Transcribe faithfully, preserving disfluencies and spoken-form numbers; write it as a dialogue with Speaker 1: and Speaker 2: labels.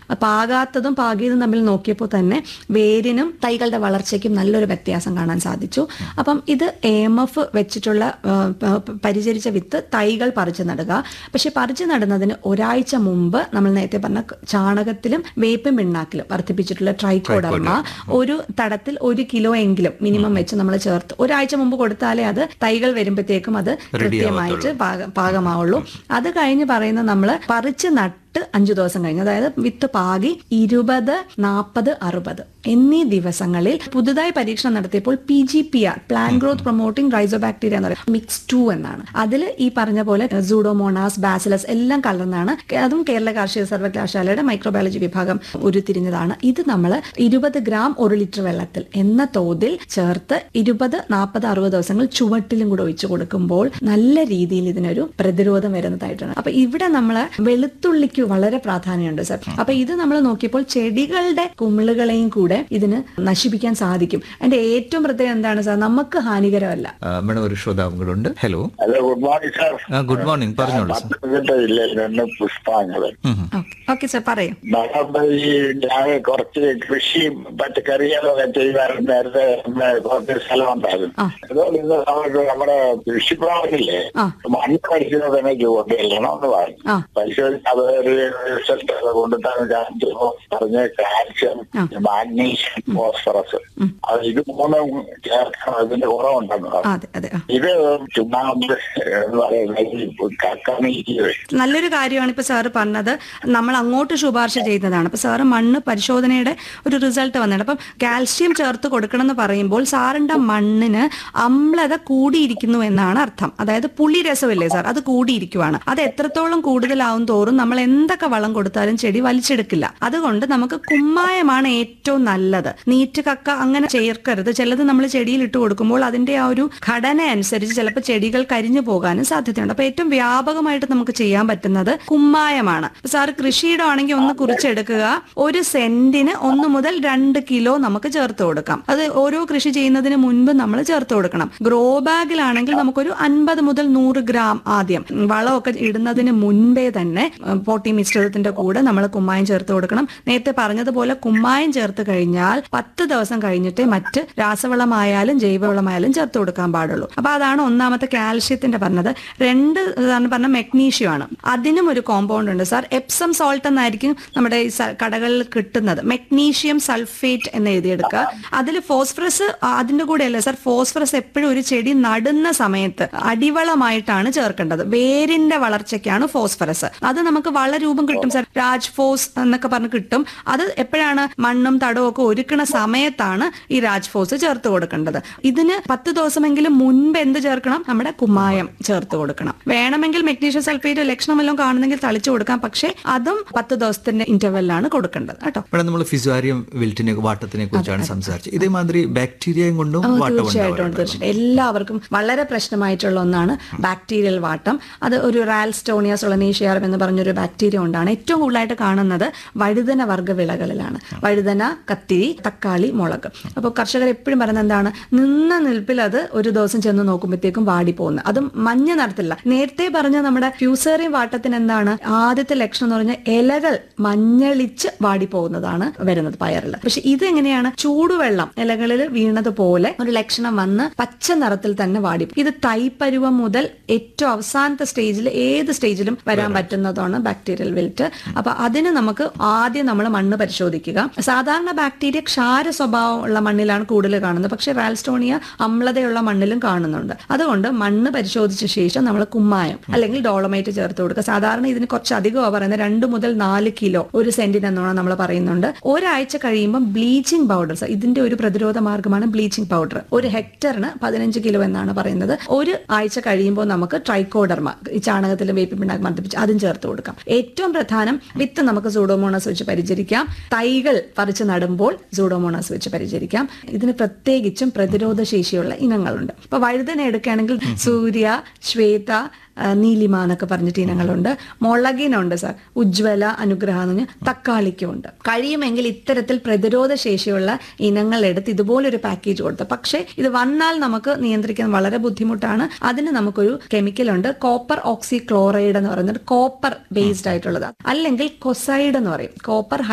Speaker 1: പാകാത്തതും പാകിയതും തമ്മിൽ നോക്കിയപ്പോൾ തന്നെ വേരിനും തൈകളുടെ വളർച്ചയ്ക്കും നല്ലൊരു വ്യത്യാസം കാണാൻ സാധിച്ചു. അപ്പം ഇത് എ എം എഫ് വെച്ചിട്ടുള്ള പരിചരിച്ച വിത്ത് തൈകൾ പറിച്ചു നടുക. പക്ഷെ പറിച്ചു നടുന്നതിന് ഒരാഴ്ച മുമ്പ് നമ്മൾ നേരത്തെ പറഞ്ഞ ചാണകത്തിലും വേപ്പിൻ പിണ്ണാക്കിലും വർദ്ധിപ്പിച്ചിട്ടുള്ള ട്രൈക്കോഡർമ ഒരു തടത്തിൽ ഒരു കിലോ എങ്കിലും മിനിമം വെച്ച് നമ്മൾ ചേർത്ത് ഒരാഴ്ച മുമ്പ് കൊടുത്താലേ അത് തൈകൾ വരുമ്പോഴത്തേക്കും അത് കൃത്യമായിട്ട് പാകമാവുള്ളൂ. അത് കഴിഞ്ഞ് പറയുന്നത് നമ്മൾ പറിച്ച് നട്ട് അഞ്ചു ദിവസം കഴിഞ്ഞ്, അതായത് വിത്ത് പാകി ഇരുപത് നാൽപ്പത് അറുപത് എന്നീ ദിവസങ്ങളിൽ പുതുതായി പരീക്ഷണം നടത്തിയപ്പോൾ P G P R plan growth promoting റൈസോബാക്ടീരിയ എന്ന് പറയുന്നത് മിക്സ് ടു എന്നാണ്. അതിൽ ഈ പറഞ്ഞ പോലെ സൂഡോമോണാസ് ബാസിലസ് എല്ലാം കലർന്നാണ്. അതും കേരള കാർഷിക സർവകലാശാലയുടെ മൈക്രോബയോളജി വിഭാഗം ഉരുത്തിരിഞ്ഞതാണ്. ഇത് നമ്മൾ ഇരുപത് ഗ്രാം ഒരു ലിറ്റർ വെള്ളത്തിൽ എന്ന തോതിൽ ചേർത്ത് ഇരുപത് നാൽപ്പത് അറുപത് ദിവസങ്ങൾ ചുവട്ടിലും കൂടെ ഒഴിച്ചു കൊടുക്കുമ്പോൾ നല്ല രീതിയിൽ ഇതിനൊരു പ്രതിരോധം വരുന്നതായിട്ടാണ്. അപ്പൊ ഇവിടെ നമ്മൾ വെളുത്തുള്ളിക്ക് വളരെ പ്രാധാന്യമുണ്ട് സർ. അപ്പൊ ഇത് നമ്മൾ നോക്കിയപ്പോൾ ചെടികളുടെ കുമിളുകളെയും കൂടെ ഇതിന് നശിപ്പിക്കാൻ സാധിക്കും. അതിന്റെ ഏറ്റവും പ്രത്യേകം എന്താണ് സാർ, നമുക്ക് ഹാനികരമല്ല.
Speaker 2: മേഡം ഒരു ശ്രോതാവുകളുണ്ട്. Hello
Speaker 3: hello good morning sir.
Speaker 2: Good morning, പറഞ്ഞോളൂ സാർ.
Speaker 3: പുഷ്പാങ്കൽ.
Speaker 1: ഓക്കെ സാർ, പറയൂ.
Speaker 3: ഈ ഞാൻ കുറച്ച് കൃഷിയും പച്ചക്കറികളൊക്കെ ചെയ്യാറുണ്ട്. നേരത്തെ കുറച്ച് സ്ഥലം ഉണ്ടായിരുന്നു. അതുകൊണ്ട് ഇന്ന് നമുക്ക് നമ്മുടെ കൃഷിഭവനില്ലേ മണ്ണ് പരിശോധന തന്നെ കൊണ്ടുവരണം എന്ന് പറഞ്ഞു. പരിശോധിച്ച് അത് റിസൾട്ട് കൊണ്ടിട്ടാണ് കാണിച്ചപ്പോ പറഞ്ഞ കാൽഷ്യം, മാഗ്നീഷ്യം, ഫോസ്ഫറസ് അത് ഇത് മൂന്നും ചേർക്കണം. ഇതിന്റെ കുറവുണ്ടെന്ന് ഇത് ചുമ്മാ എന്ന് പറയുന്നത്
Speaker 1: നല്ലൊരു കാര്യമാണ് ഇപ്പൊ സാറ് പറഞ്ഞത്. നമ്മൾ അങ്ങോട്ട് ശുപാർശ ചെയ്യുന്നതാണ്. അപ്പൊ സാറ് മണ്ണ് പരിശോധനയുടെ ഒരു റിസൾട്ട് വന്നിട്ടുണ്ട്. അപ്പം കാൽഷ്യം ചേർത്ത് കൊടുക്കണം എന്ന് പറയുമ്പോൾ സാറിന്റെ മണ്ണിന് അമ്ലത കൂടിയിരിക്കുന്നു എന്നാണ് അർത്ഥം. അതായത് പുളി രസമില്ലേ സാർ, അത് കൂടിയിരിക്കുവാണ്. അത് എത്രത്തോളം കൂടുതലാവും തോറും നമ്മൾ എന്തൊക്കെ വളം കൊടുത്താലും ചെടി വലിച്ചെടുക്കില്ല. അതുകൊണ്ട് നമുക്ക് കുമ്മായമാണ് ഏറ്റവും നല്ലത്. നീറ്റ് കക്ക അങ്ങനെ ചേർക്കരുത്. ചിലത് നമ്മൾ ചെടിയിൽ ഇട്ട് കൊടുക്കുമ്പോൾ അതിന്റെ ആ ഒരു ഘടന അനുസരിച്ച് ചിലപ്പോൾ ചെടികൾ കരിഞ്ഞു പോകാനും സാധ്യതയുണ്ട്. അപ്പൊ ഏറ്റവും വ്യാപകമായിട്ട് നമുക്ക് ചെയ്യാൻ പറ്റുന്നത് കുമ്മായമാണ്. സാർ കൃഷിയുടെ ആണെങ്കിൽ ഒന്ന് കുറിച്ചെടുക്കുക. ഒരു സെന്റിന് ഒന്ന് മുതൽ രണ്ട് കിലോ നമുക്ക് ചേർത്ത് കൊടുക്കാം. അത് ഓരോ കൃഷി ചെയ്യുന്നതിന് മുൻപ് നമ്മൾ ചേർത്ത് കൊടുക്കണം. ഗ്രോ ബാഗിലാണെങ്കിൽ നമുക്കൊരു അൻപത് മുതൽ നൂറ് ഗ്രാം ആദ്യം വളമൊക്കെ ഇടുന്നതിന് മുൻപേ തന്നെ പോട്ടി മിശ്രിതത്തിന്റെ കൂടെ നമ്മൾ കുമ്മായം ചേർത്ത് കൊടുക്കണം. നേരത്തെ പറഞ്ഞതുപോലെ കുമ്മായം ചേർത്ത് കഴിഞ്ഞാൽ പത്ത് ദിവസം കഴിഞ്ഞിട്ടേ മറ്റ് രാസവളമായാലും ജൈവവളമായാലും ചേർത്ത് കൊടുക്കാൻ പാടുള്ളൂ. അപ്പൊ അതാണ് ഒന്നാമത്തെ കാൽഷ്യത്തിന്റെ പറഞ്ഞത്. രണ്ട് പറഞ്ഞ മെഗ്നീഷ്യം ആണ്. അതിനും ഒരു കോമ്പൗണ്ട് ഉണ്ട് സാർ. എപ്സം സോൾട്ട് എന്നായിരിക്കും നമ്മുടെ ഈ കടകളിൽ കിട്ടുന്നത്. മെഗ്നീഷ്യം സൾഫേറ്റ് എന്ന് എഴുതിയെടുക്കുക. അതിൽ ഫോസ്ഫറസ് അതിന്റെ കൂടെ അല്ലേ സാർ. ഫോസ്ഫറസ് എപ്പോഴും ഒരു ചെടി നടുന്ന സമയത്ത് അടിവളമായിട്ടാണ് ചേർക്കേണ്ടത്. വേരിന്റെ വളർച്ചയ്ക്കാണ് ഫോസ്ഫറസ്. അത് നമുക്ക് വളരൂപം കിട്ടും സാർ. രാജ് ഫോസ് എന്നൊക്കെ പറഞ്ഞ് കിട്ടും. അത് എപ്പോഴാണ് മണ്ണും തടവും ഒക്കെ ഒരുക്കണ സമയത്താണ് ഈ രാജ് ഫോസ് ചേർത്ത് കൊടുക്കേണ്ടത്. ഇതിന് പത്ത് ദിവസമെങ്കിലും മുൻപ് എന്ത് ചേർക്കണം? നമ്മുടെ കുമ്മായം ചേർത്ത് കൊടുക്കണം. വേണമെങ്കിൽ മെഗ്നീഷ്യം സൾഫേറ്റ് ലക്ഷണമെല്ലാം കാണുന്നെങ്കിൽ തളിച്ചു കൊടുക്കാം. പക്ഷേ അതും പത്ത് ദിവസത്തിന്റെ ഇന്റർവെല്ലാണ് കൊടുക്കേണ്ടത് കേട്ടോ.
Speaker 2: നമ്മൾ ഫിസാരിയം വിൽറ്റിനെ വാട്ടത്തിനെ കുറിച്ചാണ് സംസാരിച്ചത്. ഇതേമാതിരി ബാക്ടീരിയയും കൊണ്ടും
Speaker 1: തീർച്ചയായിട്ടും തീർച്ചയായിട്ടും എല്ലാവർക്കും വളരെ പ്രശ്നമായിട്ടുള്ള ഒന്നാണ് ബാക്ടീരിയൽ വാട്ടം. അത് ഒരു റാൽസ്റ്റോണിയ സൊളനേഷ്യാരം എന്ന് പറഞ്ഞൊരു ബാക്ടീരിയ കൊണ്ടാണ് ഏറ്റവും കൂടുതലായിട്ട് കാണുന്നത് വഴുതന വർഗ്ഗ വിളകളിലാണ്. വഴുതന, കത്തിരി, തക്കാളി, മുളക്. അപ്പോൾ കർഷകർ എപ്പോഴും പറയുന്നത് എന്താണ്, നിന്ന നിൽപ്പിൽ അത് ഒരു ദിവസം ചെന്ന് നോക്കുമ്പോഴത്തേക്കും വാടിപ്പോകുന്നത്. അതും മഞ്ഞ നിറത്തില്ല. നേരത്തെ പറഞ്ഞ നമ്മുടെ ഫ്യൂസേറിയം വാട്ടത്തിന് എന്താണ് ആദ്യത്തെ ലക്ഷണം എന്ന് പറഞ്ഞാൽ ഇലകൾ മഞ്ഞളിച്ച് വാടിപ്പോകുന്നതാണ് വരുന്നത് പയറിൽ. പക്ഷെ ഇതെങ്ങനെയാണ്, ചൂടുവെള്ളം ഇലകളിൽ വീണതുപോലെ ഒരു ലക്ഷണം വന്ന് പച്ച നിറത്തിൽ തന്നെ വാടി. ഇത് തൈപ്പരുവം മുതൽ ഏറ്റവും അവസാനത്തെ സ്റ്റേജിൽ ഏത് സ്റ്റേജിലും വരാൻ പറ്റുന്നതാണ് ബാക്ടീരിയൽ വിൽറ്റ്. അപ്പൊ അതിന് നമുക്ക് ആദ്യം നമ്മൾ മണ്ണ് പരിശോധിക്കുക. സാധാരണ ബാക്ടീരിയ ക്ഷാര സ്വഭാവം ഉള്ള മണ്ണിലാണ് കൂടുതൽ കാണുന്നത്. പക്ഷെ റാൽസ്റ്റോണിയ അമ്ലതയുള്ള മണ്ണിലും കാണുന്നുണ്ട്. അതുകൊണ്ട് മണ്ണ് പരിശോധിച്ച ശേഷം നമ്മൾ കുമ്മായം അല്ലെങ്കിൽ ഡോളമൈറ്റ് ചേർത്ത് കൊടുക്കുക. സാധാരണ ഇതിന് കുറച്ച് അധികമാണ് പറയുന്നത്. രണ്ട് മുതൽ നാല് കിലോ ഒരു സെന്റിന് എന്നോണം നമ്മൾ പറയുന്നുണ്ട്. ഒരാഴ്ച കഴിയുമ്പോൾ ബ്ലീച്ചിങ് പൗഡർ, ഇതിന്റെ ഒരു പ്രതിരോധ മാർഗമാണ് ബ്ലീച്ചിങ് പൗഡർ. ഒരു ഹെക്ടറിന് പതിനഞ്ച് കിലോ എന്നാണ് പറയുന്നത്. ഒരു ആഴ്ച കഴിയുമ്പോൾ നമുക്ക് ട്രൈക്കോഡർമ ഈ ചാണകത്തിലും വേപ്പിൻ പിണ്ണാക്ക് മർദ്ദിപ്പിച്ച് അതും ചേർത്ത് കൊടുക്കാം. ഏറ്റവും പ്രധാനം വിത്ത് നമുക്ക് സൂഡോമോണാസ് വെച്ച് പരിചരിക്കാം. തൈകൾ പറിച്ച് നടുമ്പോൾ സൂഡോമോണാസ് വെച്ച് പരിചരിക്കാം. ഇതിന് പ്രത്യേകിച്ചും പ്രതിരോധ ശേഷിയുള്ള ഇനങ്ങളുണ്ട്. ഇപ്പൊ വഴുതന എടുക്കുകയാണെങ്കിൽ സൂര്യ, ശ്വേത, നീലിമ എന്നൊക്കെ പറഞ്ഞിട്ട് ഇനങ്ങളുണ്ട്. മുളകിനുണ്ട് സാർ, ഉജ്ജ്വല, അനുഗ്രഹ എന്ന് പറഞ്ഞാൽ തക്കാളിക്കുണ്ട്. കഴിയുമെങ്കിൽ ഇത്തരത്തിൽ പ്രതിരോധ ശേഷിയുള്ള ഇനങ്ങൾ എടുത്ത് ഇതുപോലൊരു പാക്കേജ് കൊടുത്ത്. പക്ഷേ ഇത് വന്നാൽ നമുക്ക് നിയന്ത്രിക്കാൻ വളരെ ബുദ്ധിമുട്ടാണ്. അതിന് നമുക്കൊരു കെമിക്കൽ ഉണ്ട്, കോപ്പർ ഓക്സി ക്ലോറൈഡ് എന്ന് പറയുന്നത്. കോപ്പർ ബേസ്ഡ് ആയിട്ടുള്ളത്, അല്ലെങ്കിൽ കൊസൈഡ് എന്ന് പറയും. കോപ്പർ